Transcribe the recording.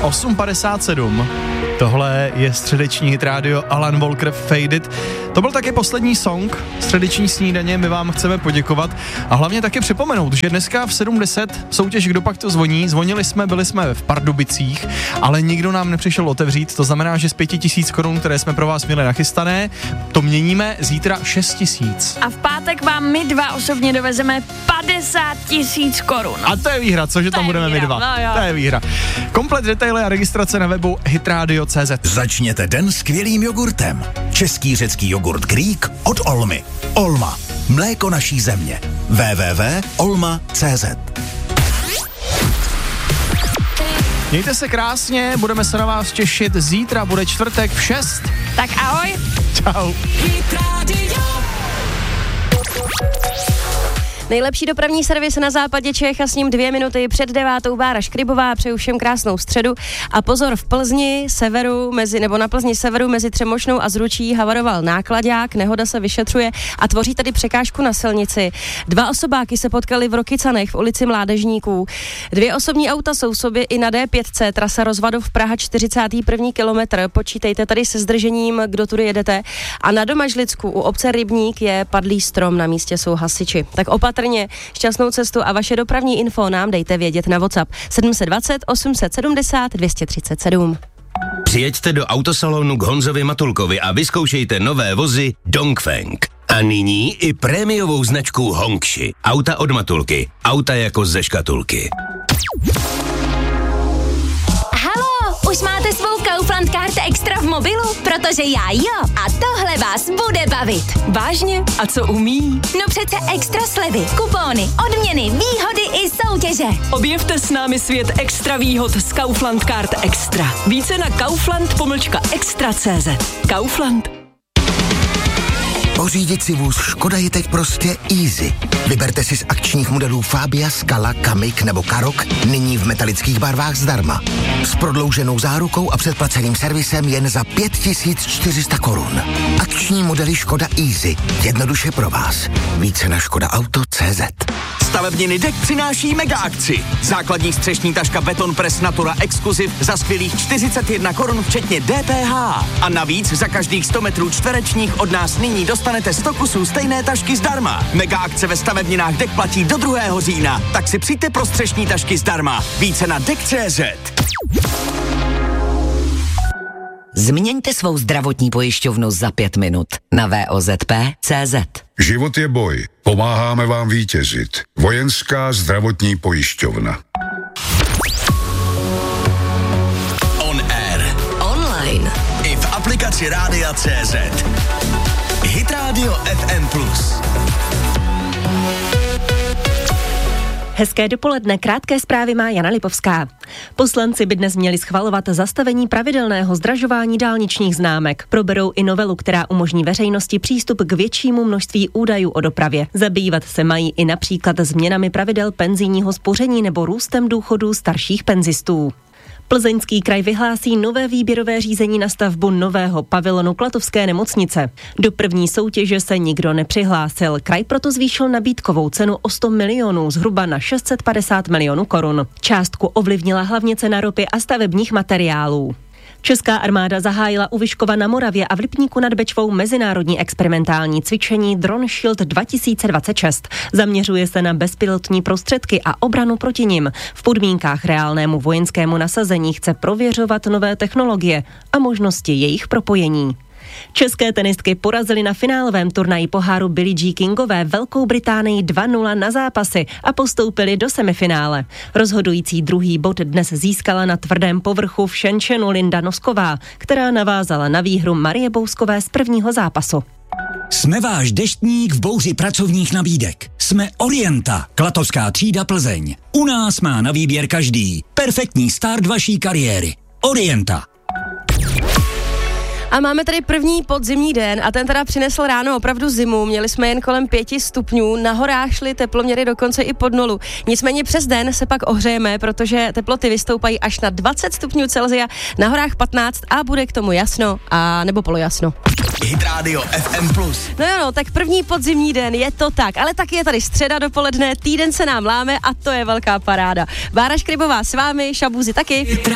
8:57. Tohle je středeční hit rádio Alan Walker Fade It. To byl taky poslední song středeční snídaně, my vám chceme poděkovat a hlavně taky připomenout, že dneska v 7:10 soutěž Kdo pak to zvoní, zvonili jsme, byli jsme v Pardubicích, ale nikdo nám nepřišel otevřít, to znamená, že z 5 000 korun, které jsme pro vás měli nachystané, to měníme zítra 6 000. A v pátek vám my dva osobně dovezeme 50 000 korun. A to je výhra, cože tam budeme my dva. No to je výhra. Komplet detaily a registrace na webu hitradio.cz. Začněte den skvělým jogurtem. Český řecký jogurt Greek od Olmy. Olma. Mléko naší země. www.olma.cz. Mějte se krásně, budeme se na vás těšit. Zítra bude čtvrtek v 6. Tak ahoj. Čau. Nejlepší dopravní servis na západě Čech a s ním 2 minuty před 9. Bára Škribová. Přeju všem krásnou středu. A pozor, v Plzni severu na Plzni severu mezi Třemošnou a Zručí havaroval náklaďák, nehoda se vyšetřuje a tvoří tady překážku na silnici. 2 osobáky se potkali v Rokycanech v ulici Mládežníků. 2 osobní auta jsou v sobě i na D5, trasa Rozvadov Praha 41. kilometr. Počítejte tady se zdržením, kdo tudy jedete. A na Domažlicku u obce Rybník je padlý strom, na místě jsou hasiči. Tak opatrně, šťastnou cestu a vaše dopravní info nám dejte vědět na WhatsApp 720 870 237. Přijeďte do autosalonu k Honzovi Matulkovi a vyzkoušejte nové vozy Dongfeng. A nyní i prémiovou značku Hongshi. Auta od Matulky. Auta jako ze škatulky. Už máte svou Kaufland Card Extra v mobilu? Protože já jo. A tohle vás bude bavit. Vážně? A co umí? No přece extra slevy, kupóny, odměny, výhody i soutěže. Objevte s námi svět extra výhod z Kaufland Card Extra. Více na kaufland.extra.cz. Kaufland. Pořídit si vůz Škoda je teď prostě easy. Vyberte si z akčních modelů Fabia, Scala, Kamiq nebo Karoq nyní v metalických barvách zdarma. S prodlouženou zárukou a předplaceným servisem jen za 5400 korun. Akční modely Škoda Easy. Jednoduše pro vás. Více na škodaauto.cz. Stavebniny DEK přináší mega akci. Základní střešní taška Beton Press Natura Exclusive za skvělých 41 korun včetně DPH. A navíc za každých 100 metrů čtverečních od nás nyní dostanete 100 kusů stejné tašky zdarma. Mega akce ve stavebninách DEK platí do 2. října. Tak si přijďte pro střešní tašky zdarma. Více na DEK.cz. Změňte svou zdravotní pojišťovnu za 5 minut na VOZP.cz. Život je boj. Pomáháme vám vítězit. Vojenská zdravotní pojišťovna. On air. Online. I v aplikaci Rádia.cz. Hit Radio FM+. Hezké dopoledne, krátké zprávy má Jana Lipovská. Poslanci by dnes měli schvalovat zastavení pravidelného zdražování dálničních známek. Proberou i novelu, která umožní veřejnosti přístup k většímu množství údajů o dopravě. Zabývat se mají i například změnami pravidel penzijního spoření nebo růstem důchodů starších penzistů. Plzeňský kraj vyhlásí nové výběrové řízení na stavbu nového pavilonu Klatovské nemocnice. Do první soutěže se nikdo nepřihlásil. Kraj proto zvýšil nabídkovou cenu o 100 milionů, zhruba na 650 milionů korun. Částku ovlivnila hlavně cena ropy a stavebních materiálů. Česká armáda zahájila u Vyškova na Moravě a v Lipníku nad Bečvou mezinárodní experimentální cvičení Drone Shield 2026. Zaměřuje se na bezpilotní prostředky a obranu proti nim. V podmínkách reálnému vojenskému nasazení chce prověřovat nové technologie a možnosti jejich propojení. České tenistky porazily na finálovém turnaji poháru Billie Jean Kingové Velkou Británii 2-0 na zápasy a postoupily do semifinále. Rozhodující druhý bod dnes získala na tvrdém povrchu v Shenzhenu Linda Nosková, která navázala na výhru Marie Bouskové z prvního zápasu. Jsme váš deštník v bouři pracovních nabídek. Jsme Orienta, Klatovská třída Plzeň. U nás má na výběr každý. Perfektní start vaší kariéry. Orienta. A máme tady první podzimní den a ten teda přinesl ráno opravdu zimu. Měli jsme jen kolem 5 stupňů, na horách šly teploměry dokonce i pod 0. Nicméně přes den se pak ohřejeme, protože teploty vystoupají až na 20 stupňů Celsia, na horách 15 a bude k tomu jasno a nebo polojasno. Hit Radio FM+. No, tak první podzimní den, je to tak, ale taky je tady středa dopoledne, týden se nám láme a to je velká paráda. Bára Škribová s vámi, Šabůzy taky.